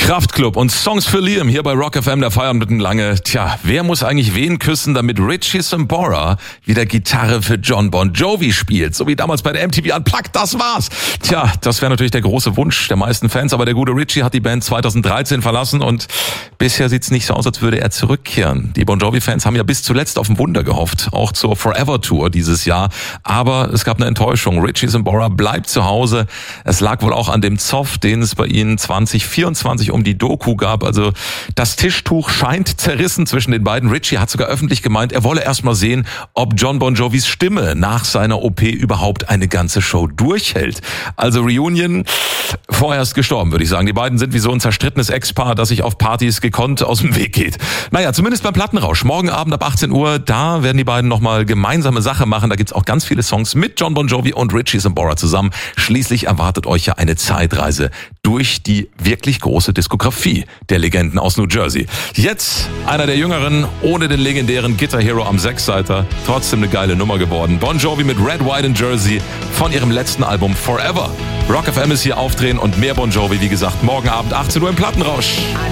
Kraftklub und Songs für Liam hier bei Rock FM, der feiern mitten lange. Tja, wer muss eigentlich wen küssen, damit Richie Sambora wieder Gitarre für Jon Bon Jovi spielt? So wie damals bei der MTV Unplugged, das war's. Tja, das wäre natürlich der große Wunsch der meisten Fans, aber der gute Richie hat die Band 2013 verlassen und bisher sieht's nicht so aus, als würde er zurückkehren. Die Bon Jovi-Fans haben ja bis zuletzt auf ein Wunder gehofft, auch zur Forever Tour dieses Jahr, aber es gab eine Enttäuschung. Richie Sambora bleibt zu Hause. Es lag wohl auch an dem Zoff, den es bei ihnen 2024 um die Doku gab. Also das Tischtuch scheint zerrissen zwischen den beiden. Richie hat sogar öffentlich gemeint, er wolle erst mal sehen, ob Jon Bon Jovis Stimme nach seiner OP überhaupt eine ganze Show durchhält. Also Reunion, vorerst gestorben, würde ich sagen. Die beiden sind wie so ein zerstrittenes Ex-Paar, das sich auf Partys gekonnt aus dem Weg geht. Naja, zumindest beim Plattenrausch. Morgen Abend ab 18 Uhr, da werden die beiden nochmal gemeinsame Sache machen. Da gibt's auch ganz viele Songs mit Jon Bon Jovi und Richie Sambora zusammen. Schließlich erwartet euch ja eine Zeitreise durch die wirklich große Diskografie der Legenden aus New Jersey. Jetzt einer der Jüngeren, ohne den legendären Guitar Hero am Sechsseiter. Trotzdem eine geile Nummer geworden. Bon Jovi mit Red, White and Jersey von ihrem letzten Album Forever. Rock FM ist hier aufdrehen und mehr Bon Jovi, wie gesagt, morgen Abend 18 Uhr im Plattenrausch.